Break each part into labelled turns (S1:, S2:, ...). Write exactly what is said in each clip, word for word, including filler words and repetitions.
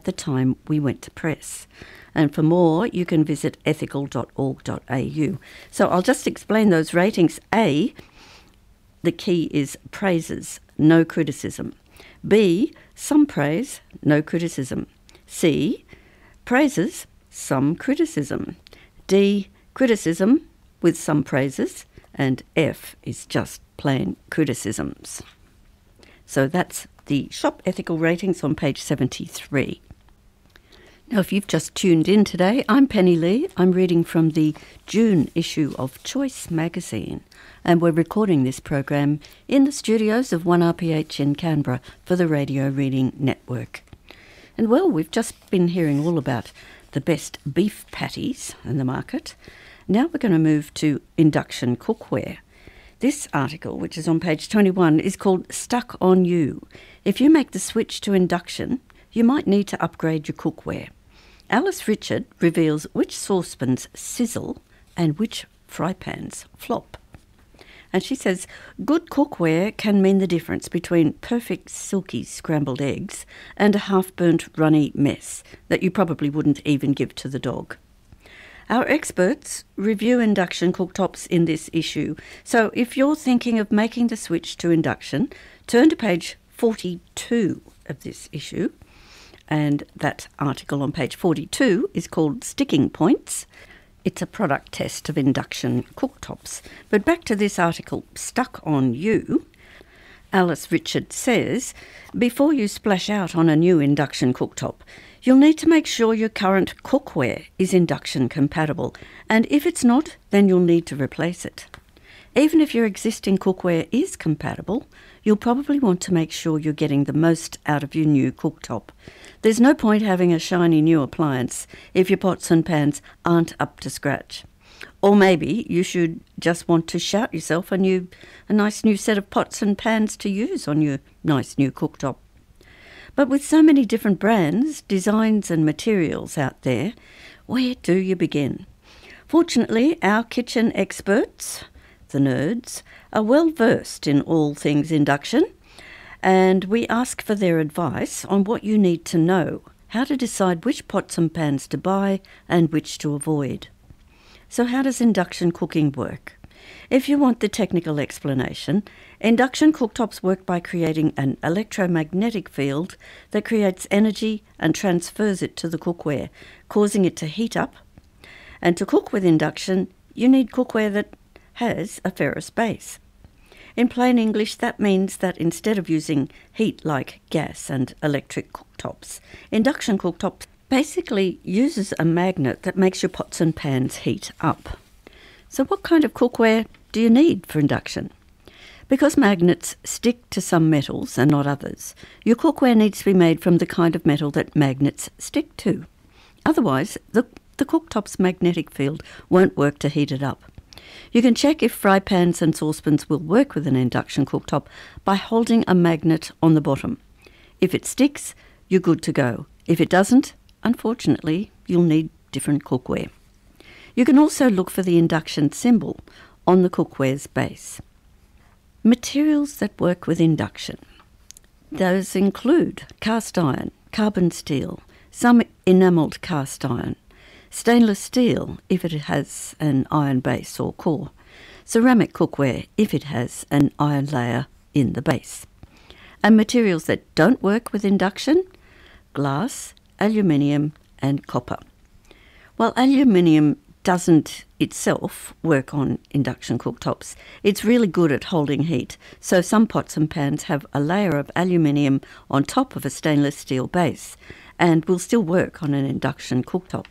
S1: at the time we went to press. And for more, you can visit ethical dot org dot a u. So I'll just explain those ratings. A, the key is praises, no criticism. B, some praise, no criticism. C, praises, some criticism. D, criticism with some praises. And F is just plain criticisms. So that's the Shop Ethical ratings on page seventy-three. Now, if you've just tuned in today, I'm Penny Lee. I'm reading from the June issue of Choice magazine, and we're recording this program in the studios of one R P H in Canberra for the Radio Reading Network. And well, we've just been hearing all about the best beef patties in the market. Now we're going to move to induction cookware. This article, which is on page twenty-one, is called Stuck on You. If you make the switch to induction, you might need to upgrade your cookware. Alice Richard reveals which saucepans sizzle and which fry pans flop. And she says, good cookware can mean the difference between perfect silky scrambled eggs and a half-burnt runny mess that you probably wouldn't even give to the dog. Our experts review induction cooktops in this issue. So if you're thinking of making the switch to induction, turn to page forty-two of this issue. And that article on page forty-two is called Sticking Points. It's a product test of induction cooktops. But back to this article, Stuck on You. Alice Richard says, before you splash out on a new induction cooktop, you'll need to make sure your current cookware is induction compatible, and if it's not, then you'll need to replace it. Even if your existing cookware is compatible, you'll probably want to make sure you're getting the most out of your new cooktop. There's no point having a shiny new appliance if your pots and pans aren't up to scratch. Or maybe you should just want to shout yourself a new, a nice new set of pots and pans to use on your nice new cooktop. But with so many different brands, designs and materials out there, where do you begin? Fortunately, our kitchen experts, the nerds, are well versed in all things induction, and we ask for their advice on what you need to know, how to decide which pots and pans to buy and which to avoid. So how does induction cooking work? If you want the technical explanation, induction cooktops work by creating an electromagnetic field that creates energy and transfers it to the cookware, causing it to heat up. And to cook with induction, you need cookware that has a ferrous base. In plain English, that means that instead of using heat like gas and electric cooktops, induction cooktops basically uses a magnet that makes your pots and pans heat up. So what kind of cookware do you need for induction? Because magnets stick to some metals and not others, your cookware needs to be made from the kind of metal that magnets stick to. Otherwise, the, the cooktop's magnetic field won't work to heat it up. You can check if fry pans and saucepans will work with an induction cooktop by holding a magnet on the bottom. If it sticks, you're good to go. If it doesn't, unfortunately, you'll need different cookware. You can also look for the induction symbol on the cookware's base. Materials that work with induction. Those include cast iron, carbon steel, some enamelled cast iron, stainless steel if it has an iron base or core, ceramic cookware if it has an iron layer in the base. And materials that don't work with induction, glass, aluminium and copper. While aluminium doesn't itself work on induction cooktops, it's really good at holding heat, so some pots and pans have a layer of aluminium on top of a stainless steel base and will still work on an induction cooktop.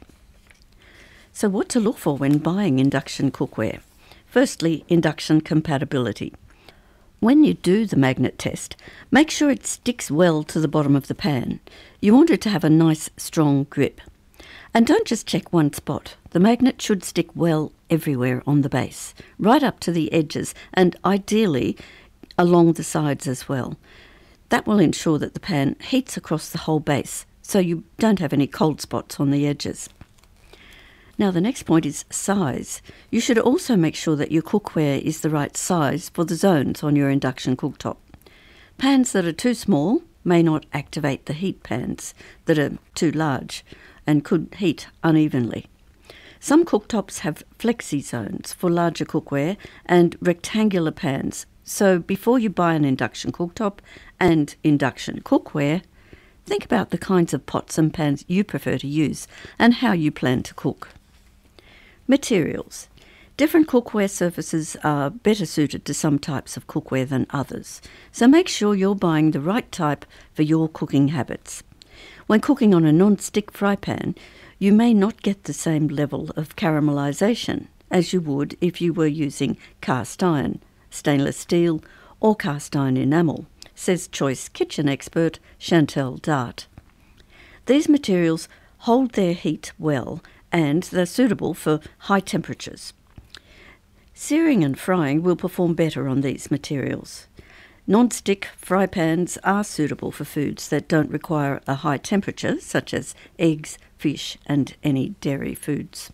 S1: So what to look for when buying induction cookware? Firstly, induction compatibility. When you do the magnet test, make sure it sticks well to the bottom of the pan. You want it to have a nice strong grip. And don't just check one spot. The magnet should stick well everywhere on the base, right up to the edges and ideally along the sides as well. That will ensure that the pan heats across the whole base so you don't have any cold spots on the edges. Now the next point is size. You should also make sure that your cookware is the right size for the zones on your induction cooktop. Pans that are too small may not activate the heat pans that are too large and could heat unevenly. Some cooktops have flexi zones for larger cookware and rectangular pans, so before you buy an induction cooktop and induction cookware, think about the kinds of pots and pans you prefer to use and how you plan to cook. Materials. Different cookware surfaces are better suited to some types of cookware than others, so make sure you're buying the right type for your cooking habits. When cooking on a non-stick fry pan, you may not get the same level of caramelisation as you would if you were using cast iron, stainless steel or cast iron enamel, says Choice kitchen expert Chantel Dart. These materials hold their heat well and they're suitable for high temperatures. Searing and frying will perform better on these materials. Non-stick fry pans are suitable for foods that don't require a high temperature, such as eggs, fish and any dairy foods.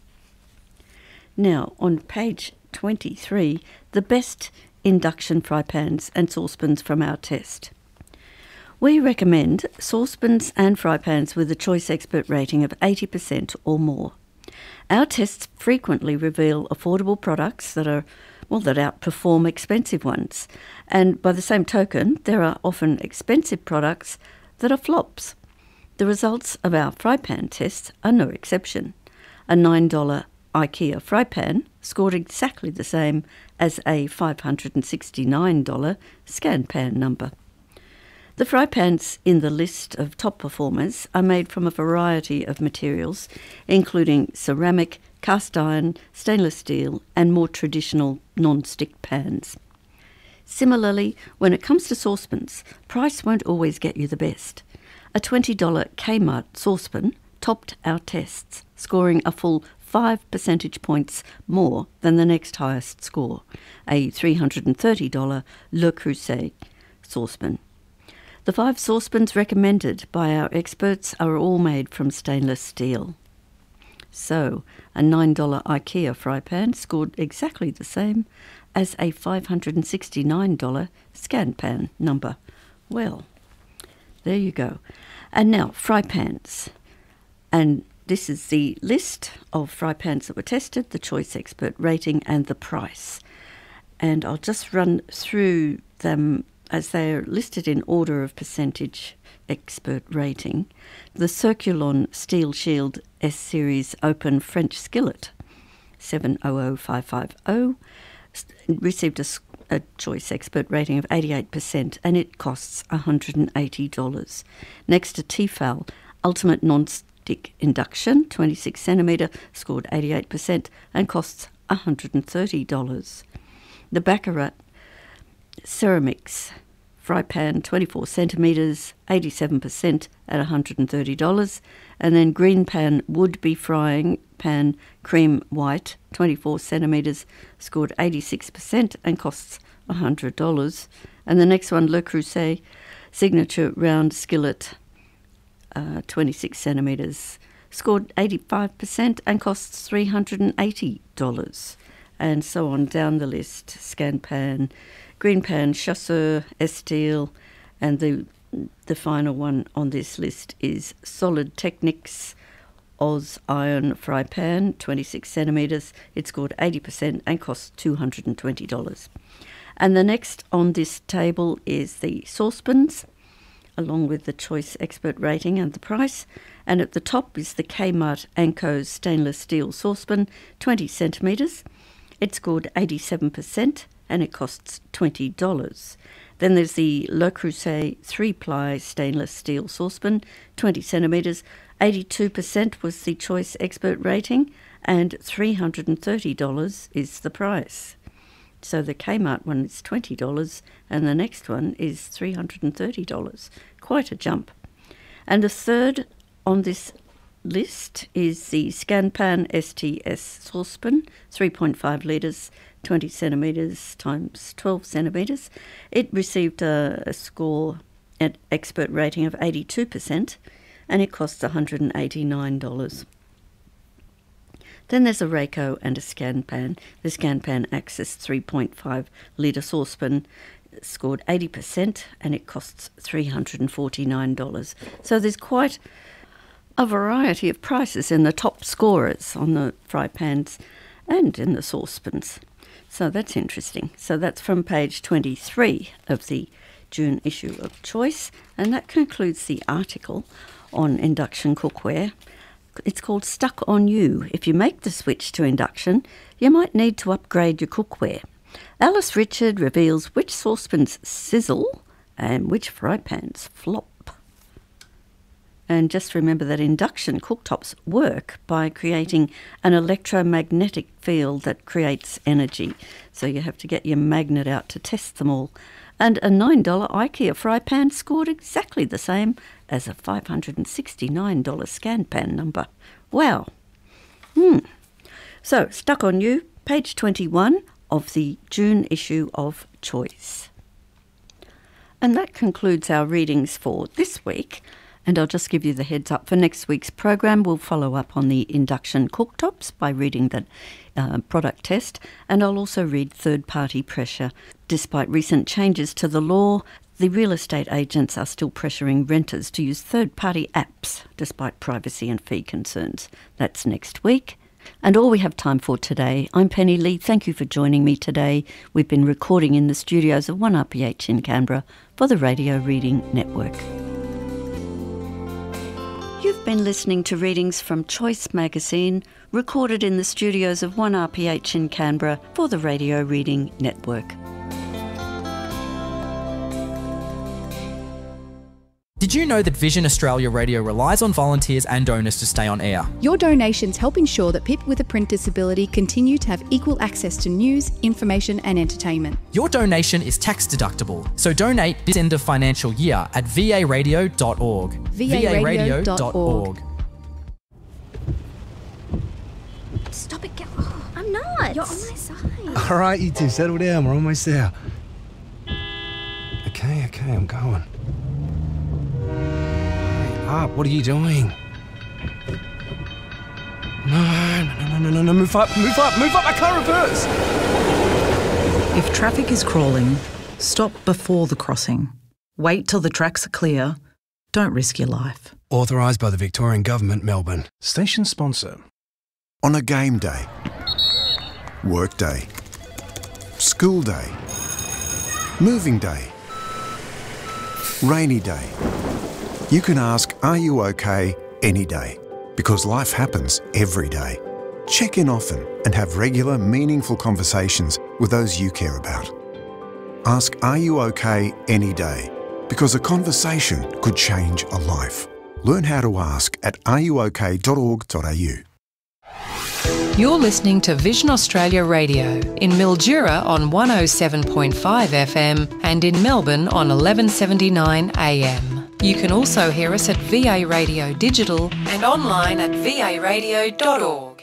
S1: Now, on page twenty-three, the best induction fry pans and saucepans from our test. We recommend saucepans and fry pans with a Choice Expert rating of eighty percent or more. Our tests frequently reveal affordable products that are, well, that outperform expensive ones. And by the same token, there are often expensive products that are flops. The results of our fry pan tests are no exception. A nine dollars IKEA fry pan scored exactly the same as a five hundred sixty-nine dollars ScanPan number. The fry pans in the list of top performers are made from a variety of materials, including ceramic, cast iron, stainless steel, and more traditional non-stick pans. Similarly, when it comes to saucepans, price won't always get you the best. A twenty dollars Kmart saucepan topped our tests, scoring a full five percentage points more than the next highest score, a three hundred thirty dollars Le Creuset saucepan. The five saucepans recommended by our experts are all made from stainless steel. So, a nine dollars IKEA fry pan scored exactly the same as a five hundred sixty-nine dollars ScanPan number. Well, there you go. And now, fry pans. And this is the list of fry pans that were tested, the Choice Expert rating and the price. And I'll just run through them as they are listed in order of percentage expert rating. The Circulon Steel Shield S-Series Open French Skillet, seven zero zero five five zero, received a, a Choice Expert rating of eighty-eight percent and it costs one hundred eighty dollars. Next to Tefal Ultimate Non-Stick Induction, twenty-six centimetre, scored eighty-eight percent and costs one hundred thirty dollars. The Baccarat Ceramics fry pan, twenty-four centimetres, eighty-seven percent at one hundred thirty dollars. And then Green Pan Would-Be Frying Pan Cream White, twenty-four centimetres, scored eighty-six percent and costs one hundred dollars. And the next one, Le Creuset Signature Round Skillet, uh, twenty-six centimetres, scored eighty-five percent and costs three hundred eighty dollars. And so on down the list, ScanPan, Green Pan, Chasseur, Estil, and the the final one on this list is Solid Technics Oz Iron Fry Pan, twenty-six centimetres. It scored eighty percent and costs two hundred twenty dollars. And the next on this table is the saucepans, along with the Choice Expert rating and the price. And at the top is the Kmart Anco's Stainless Steel Saucepan, twenty centimetres. It scored eighty-seven percent and it costs twenty dollars. Then there's the Le Creuset three-ply stainless steel saucepan, twenty centimetres. eighty-two percent was the Choice Expert rating and three hundred thirty dollars is the price. So the Kmart one is twenty dollars and the next one is three hundred thirty dollars. Quite a jump. And the third on this list is the ScanPan S T S saucepan, three point five litres, twenty centimetres times twelve centimetres. It received a, a score at expert rating of eighty-two percent and it costs one hundred eighty-nine dollars. Then there's a Rayco and a ScanPan. The ScanPan Access three point five litre saucepan scored eighty percent and it costs three hundred forty-nine dollars. So there's quite a variety of prices in the top scorers on the fry pans and in the saucepans. So that's interesting. So that's from page twenty-three of the June issue of Choice, and that concludes the article on induction cookware. It's called Stuck on You. If you make the switch to induction, you might need to upgrade your cookware. Alice Richard reveals which saucepans sizzle and which fry pans flop. And just remember that induction cooktops work by creating an electromagnetic field that creates energy. So you have to get your magnet out to test them all. And a nine dollars IKEA fry pan scored exactly the same as a five hundred sixty-nine dollars ScanPan number. Wow. Hmm. So, Stuck on You, page twenty-one of the June issue of Choice. And that concludes our readings for this week. And I'll just give you the heads up for next week's program. We'll follow up on the induction cooktops by reading that uh, product test, and I'll also read third-party pressure. Despite recent changes to the law, the real estate agents are still pressuring renters to use third-party apps despite privacy and fee concerns. That's next week. And all we have time for today. I'm Penny Lee. Thank you for joining me today. We've been recording in the studios of one R P H in Canberra for the Radio Reading Network. You've been listening to readings from Choice magazine, recorded in the studios of one R P H in Canberra for the Radio Reading Network.
S2: Did you know that Vision Australia Radio relies on volunteers and donors to stay on air?
S3: Your donations help ensure that people with a print disability continue to have equal access to news, information and entertainment.
S2: Your donation is tax deductible, so donate this end of financial year at v a radio dot org.
S3: v a radio dot org.
S4: Stop it, get oh, I'm not. You're on my side.
S5: All right, you two, settle down. We're almost there. Okay, okay, I'm going. Up, what are you doing? No, no, no, no, no, no, move up, move up, move up, I can't reverse!
S6: If traffic is crawling, stop before the crossing. Wait till the tracks are clear. Don't risk your life.
S5: Authorised by the Victorian Government, Melbourne.
S7: Station sponsor.
S8: On a game day, work day, school day, moving day, rainy day, you can ask, are you okay, any day? Because life happens every day. Check in often and have regular, meaningful conversations with those you care about. Ask, are you okay, any day? Because a conversation could change a life. Learn how to ask at are you okay dot org dot a u.
S9: You're listening to Vision Australia Radio in Mildura on one oh seven point five F M and in Melbourne on eleven seventy-nine A M. You can also hear us at V A Radio Digital and online at v a radio dot org.